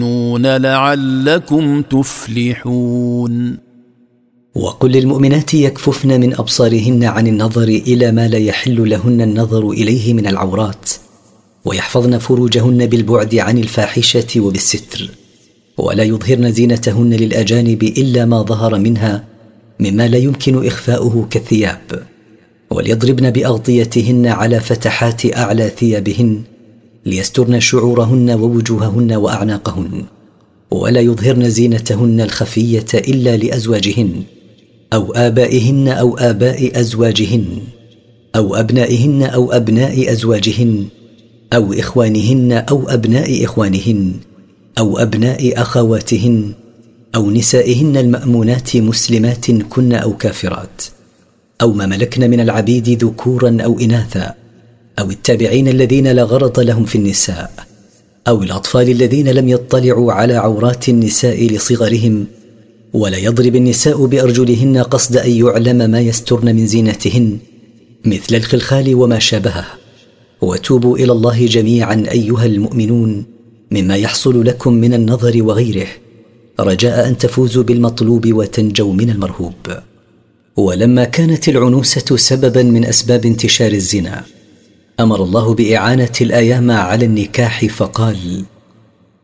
لعلكم تفلحون. وقل للمؤمنات يكففن من أبصارهن عن النظر إلى ما لا يحل لهن النظر إليه من العورات، ويحفظن فروجهن بالبعد عن الفاحشة وبالستر، ولا يظهرن زينتهن للأجانب إلا ما ظهر منها مما لا يمكن إخفاؤه كالثياب، وليضربن بأغطيتهن على فتحات أعلى ثيابهن ليسترن شعورهن ووجوههن وأعناقهن، ولا يظهرن زينتهن الخفية إلا لأزواجهن أو آبائهن أو آباء أزواجهن أو أبنائهن أو أبناء أزواجهن أو إخوانهن أو أبناء إخوانهن أو أبناء أخواتهن أو نسائهن المأمونات مسلمات كن أو كافرات، أو ما ملكن من العبيد ذكورا أو إناثا، أو التابعين الذين لا غرض لهم في النساء، أو الأطفال الذين لم يطلعوا على عورات النساء لصغرهم. ولا يضرب النساء بأرجلهن قصد أن يعلم ما يسترن من زينتهن مثل الخلخال وما شابهه. وتوبوا إلى الله جميعا أيها المؤمنون مما يحصل لكم من النظر وغيره، رجاء أن تفوزوا بالمطلوب وتنجوا من المرهوب. ولما كانت العنوسة سببا من أسباب انتشار الزنا، أمر الله بإعانة الأيام على النكاح فقال: